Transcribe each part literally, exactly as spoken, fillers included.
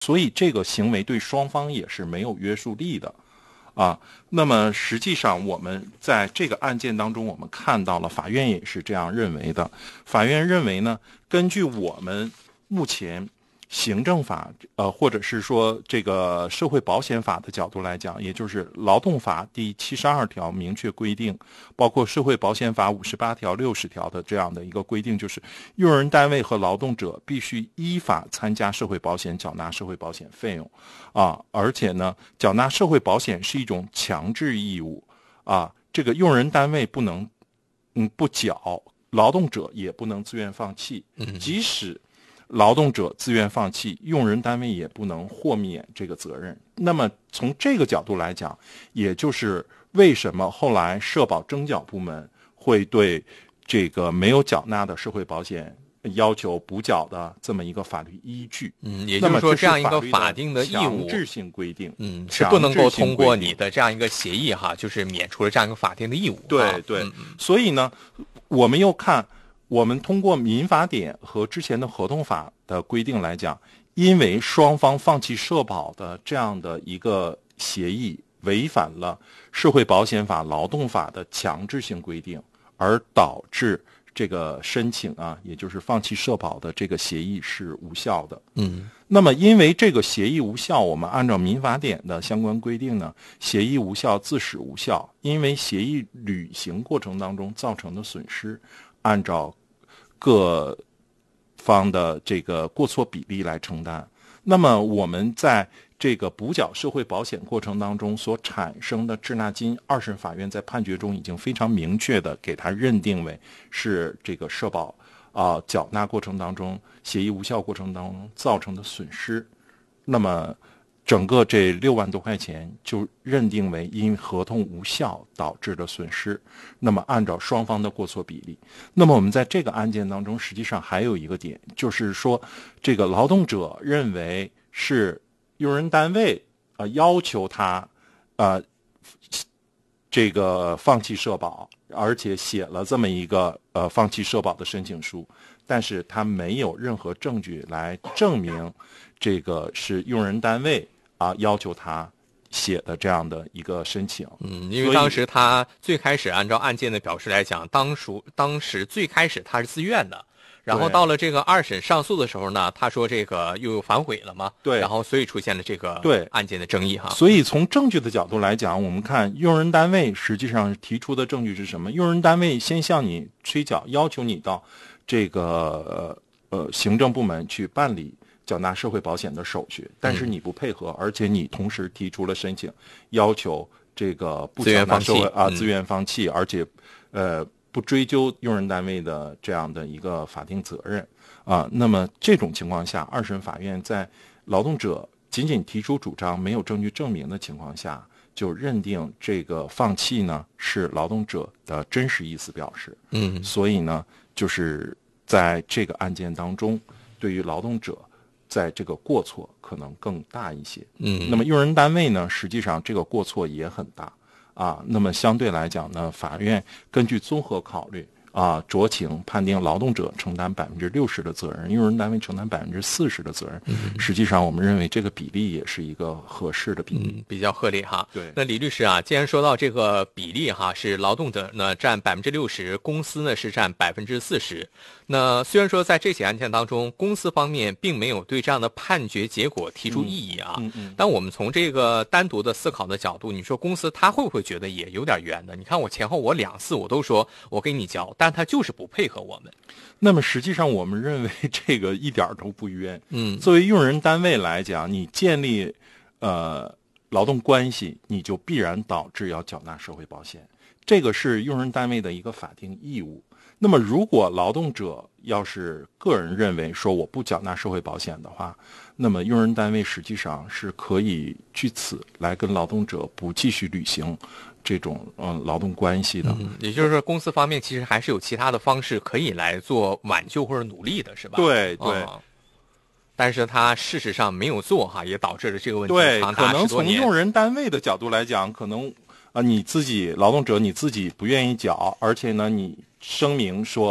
所以这个行为对双方也是没有约束力的啊。那么实际上我们在这个案件当中，我们看到了法院也是这样认为的。法院认为呢，根据我们目前行政法呃，或者是说这个社会保险法的角度来讲，也就是劳动法第七十二条明确规定，包括社会保险法五十八条、六十条的这样的一个规定，就是用人单位和劳动者必须依法参加社会保险，缴纳社会保险费用啊，而且呢，缴纳社会保险是一种强制义务啊，这个用人单位不能嗯不缴，劳动者也不能自愿放弃，即使劳动者自愿放弃，用人单位也不能豁免这个责任。那么从这个角度来讲，也就是为什么后来社保征缴部门会对这个没有缴纳的社会保险要求补缴的这么一个法律依据。 嗯，也就是说这样一个法定的义务强制性规定， 嗯，是不能够通过你的这样一个协议哈，就是免除了这样一个法定的义务。 对对、 嗯， 所以呢，我们又看。我们通过民法典和之前的合同法的规定来讲，因为双方放弃社保的这样的一个协议违反了社会保险法、劳动法的强制性规定，而导致这个申请啊，也就是放弃社保的这个协议是无效的。 嗯， 那么因为这个协议无效，我们按照民法典的相关规定呢，协议无效自始无效，因为协议履行过程当中造成的损失，按照各方的这个过错比例来承担。那么我们在这个补缴社会保险过程当中所产生的滞纳金，二审法院在判决中已经非常明确的给它认定为是这个社保啊、呃、缴纳过程当中协议无效过程当中造成的损失。那么整个这六万多块钱就认定为因合同无效导致的损失，那么按照双方的过错比例。那么我们在这个案件当中实际上还有一个点，就是说这个劳动者认为是用人单位呃要求他呃这个放弃社保，而且写了这么一个呃放弃社保的申请书，但是他没有任何证据来证明这个是用人单位啊要求他写的这样的一个申请。 嗯，因为当时他最开始按照案件的表示来讲，当时当时最开始他是自愿的，然后到了这个二审上诉的时候呢，他说这个又反悔了嘛， 对， 然后所以出现了这个对案件的争议哈。 所以从证据的角度来讲，我们看用人单位实际上提出的证据是什么？用人单位先向你催缴，要求你到这个呃呃行政部门去办理缴纳社会保险的手续，但是你不配合，嗯、而且你同时提出了申请，要求这个不缴纳社会啊自愿放弃，而且呃不追究用人单位的这样的一个法定责任啊。那么这种情况下，二审法院在劳动者仅仅提出主张，没有证据证明的情况下，就认定这个放弃呢是劳动者的真实意思表示。 嗯， 所以呢，就是在这个案件当中，对于劳动者在这个过错可能更大一些。 嗯， 那么用人单位呢，实际上这个过错也很大啊。那么相对来讲呢，法院根据综合考虑啊，酌情判定劳动者承担百分之六十的责任，用人单位承担百分之四十的责任。嗯，实际上我们认为这个比例也是一个合适的比例， 嗯、比较合理哈。 对， 那李律师啊，既然说到这个比例哈，是劳动者呢占百分之六十，公司呢是占百分之四十。那虽然说在这起案件当中，公司方面并没有对这样的判决结果提出异议啊， 嗯嗯嗯、 但我们从这个单独的思考的角度，你说公司他会不会觉得也有点冤的？你看我前后我两次我都说我给你交，但他就是不配合我们。 那么实际上我们认为这个一点都不冤。 嗯， 作为用人单位来讲，你建立呃劳动关系，你就必然导致要缴纳社会保险，这个是用人单位的一个法定义务。那么如果劳动者要是个人认为说我不缴纳社会保险的话，那么用人单位实际上是可以据此来跟劳动者不继续履行这种嗯劳动关系的。 嗯，也就是说公司方面其实还是有其他的方式可以来做挽救或者努力的，是吧？ 对对、 嗯，但是他事实上没有做哈，也导致了这个问题对， 长可能从达十多年。 用人单位的角度来讲，可能啊、呃、你自己劳动者你自己不愿意缴，而且呢你声明说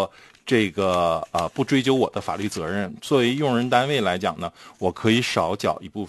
这个呃不追究我的法律责任。作为用人单位来讲呢，我可以少缴一部分。